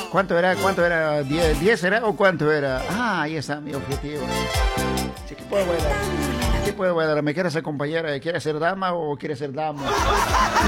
¿Cuánto era? ¿Cuánto era? ¿10 era o cuánto era? Ah, ahí está mi objetivo. Sí, ¿qué puedo bailar? ¿Qué puedo bailar? ¿Me quieres acompañar? ¿Quieres ser dama o quieres ser damo?